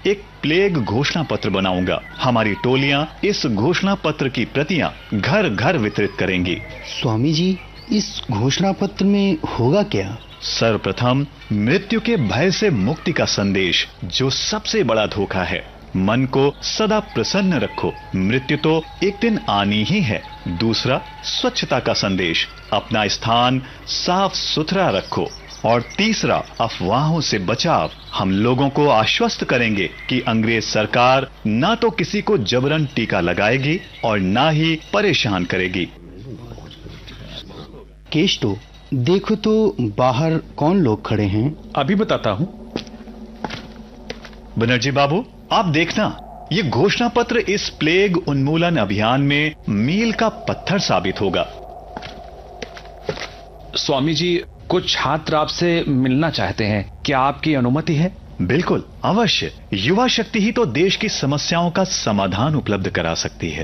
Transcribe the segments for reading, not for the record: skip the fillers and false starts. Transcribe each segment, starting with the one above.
एक प्लेग घोषणा पत्र बनाऊंगा। हमारी टोलियां इस घोषणा पत्र की प्रतियां घर घर वितरित करेंगी। स्वामी जी, इस घोषणा पत्र में होगा क्या? सर्वप्रथम मृत्यु के भय से मुक्ति का संदेश, जो सबसे बड़ा धोखा है। मन को सदा प्रसन्न रखो, मृत्यु तो एक दिन आनी ही है। दूसरा, स्वच्छता का संदेश, अपना स्थान साफ सुथरा रखो। और तीसरा, अफवाहों से बचाव। हम लोगों को आश्वस्त करेंगे कि अंग्रेज सरकार ना तो किसी को जबरन टीका लगाएगी और ना ही परेशान करेगी। केष्टो, देखो तो बाहर कौन लोग खड़े हैं। अभी बताता हूं। बनर्जी बाबू, आप देखना, ये घोषणा पत्र इस प्लेग उन्मूलन अभियान में मील का पत्थर साबित होगा। स्वामी जी, कुछ छात्र आपसे मिलना चाहते हैं, क्या आपकी अनुमति है? बिल्कुल, अवश्य। युवा शक्ति ही तो देश की समस्याओं का समाधान उपलब्ध करा सकती है।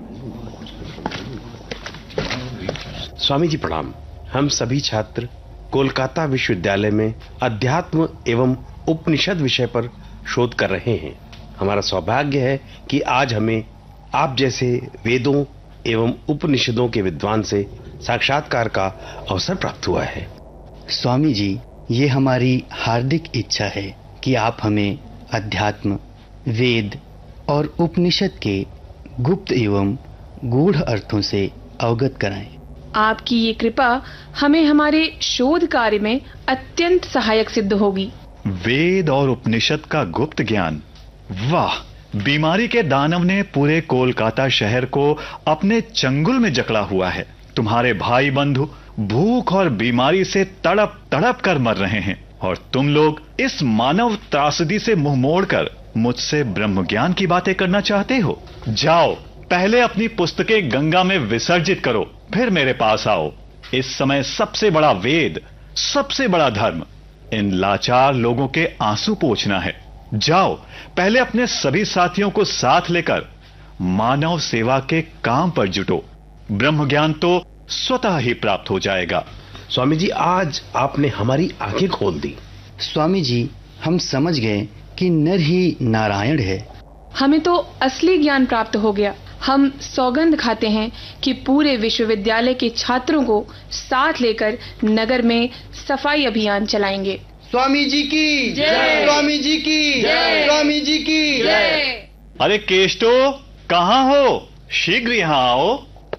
स्वामी जी प्रणाम। हम सभी छात्र कोलकाता विश्वविद्यालय में अध्यात्म एवं उपनिषद विषय पर शोध कर रहे हैं। हमारा सौभाग्य है कि आज हमें आप जैसे वेदों एवं उपनिषदों के विद्वान से साक्षात्कार का अवसर प्राप्त हुआ है। स्वामी जी, ये हमारी हार्दिक इच्छा है कि आप हमें अध्यात्म, वेद और उपनिषद के गुप्त एवं गूढ़ अर्थों से अवगत कराएं। आपकी ये कृपा हमें हमारे शोध कार्य में अत्यंत सहायक सिद्ध होगी। वेद और उपनिषद का गुप्त ज्ञान, वाह! बीमारी के दानव ने पूरे कोलकाता शहर को अपने चंगुल में जकड़ा हुआ है। तुम्हारे भाई बंधु भूख और बीमारी से तड़प तड़प कर मर रहे हैं, और तुम लोग इस मानव त्रासदी से मुंह मोड़कर मुझसे ब्रह्म ज्ञान की बातें करना चाहते हो। जाओ, पहले अपनी पुस्तकें गंगा में विसर्जित करो, फिर मेरे पास आओ। इस समय सबसे बड़ा वेद, सबसे बड़ा धर्म इन लाचार लोगों के आंसू पोंछना है। जाओ, पहले अपने सभी साथियों को साथ लेकर मानव सेवा के काम पर जुटो। ब्रह्म ज्ञान तो स्वतः ही प्राप्त हो जाएगा। स्वामी जी, आज आपने हमारी आंखें खोल दी। स्वामी जी, हम समझ गए कि नर ही नारायण है। हमें तो असली ज्ञान प्राप्त हो गया। हम सौगंध खाते हैं कि पूरे विश्वविद्यालय के छात्रों को साथ लेकर नगर में सफाई अभियान चलाएंगे। स्वामी जी की जय! स्वामी जी की जय! स्वामी जी की जय! अरे केष्टो, कहाँ हो? शीघ्र यहाँ आओ।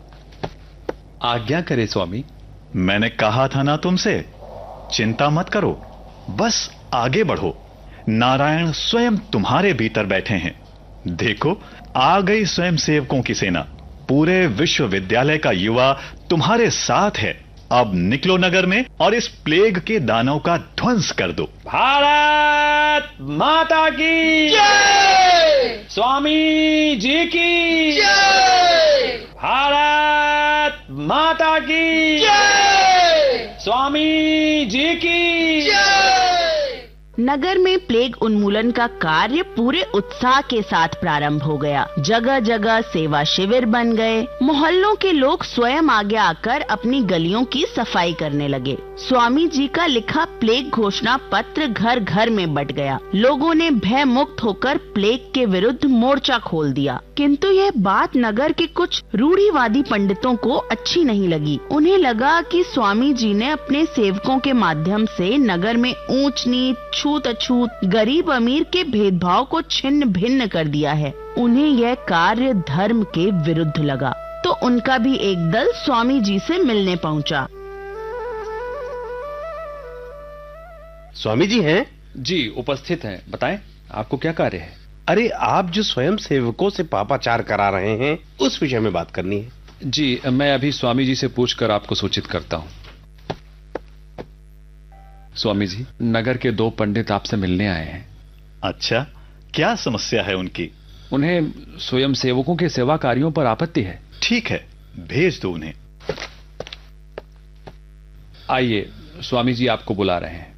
आज्ञा करे स्वामी। मैंने कहा था ना तुमसे, चिंता मत करो, बस आगे बढ़ो। नारायण स्वयं तुम्हारे भीतर बैठे हैं। देखो, आ गई स्वयं सेवकों की सेना। पूरे विश्वविद्यालय का युवा तुम्हारे साथ है। अब निकलो नगर में और इस प्लेग के दानव का ध्वंस कर दो। भारत माता की जय! स्वामी जी की जय! भारत माता की जय! स्वामी जी की जय! नगर में प्लेग उन्मूलन का कार्य पूरे उत्साह के साथ प्रारंभ हो गया। जगह जगह सेवा शिविर बन गए। मोहल्लों के लोग स्वयं आगे आकर अपनी गलियों की सफाई करने लगे। स्वामी जी का लिखा प्लेग घोषणा पत्र घर घर में बंट गया। लोगों ने भय मुक्त होकर प्लेग के विरुद्ध मोर्चा खोल दिया। किंतु यह बात नगर के कुछ रूढ़िवादी पंडितों को अच्छी नहीं लगी। उन्हें लगा कि स्वामी जी ने अपने सेवकों के माध्यम से नगर में ऊंच नीच, छूत अछूत, गरीब अमीर के भेदभाव को छिन्न भिन्न कर दिया है। उन्हें यह कार्य धर्म के विरुद्ध लगा, तो उनका भी एक दल स्वामी जी से मिलने पहुंचा। स्वामी जी हैं? जी, उपस्थित हैं। बताएं, आपको क्या कार्य है? अरे, आप जो स्वयं सेवकों से पापाचार करा रहे हैं, उस विषय में बात करनी है। जी, मैं अभी स्वामी जी से पूछकर आपको सूचित करता हूँ। स्वामी जी, नगर के 2 पंडित आपसे मिलने आए हैं। अच्छा, क्या समस्या है उनकी? उन्हें स्वयं सेवकों के सेवा कार्यों पर आपत्ति है। ठीक है, भेज दो उन्हें। आइए, स्वामी जी आपको बुला रहे हैं।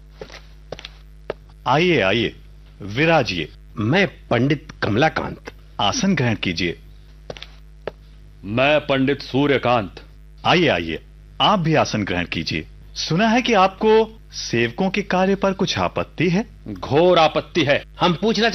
आइए आइए, विराजिए। मैं पंडित कमलाकांत। आसन ग्रहण कीजिए। मैं पंडित सूर्यकांत। आइए आइए, आप भी आसन ग्रहण कीजिए। सुना है कि आपको सेवकों के कार्य पर कुछ आपत्ति है। घोर आपत्ति है। हम पूछना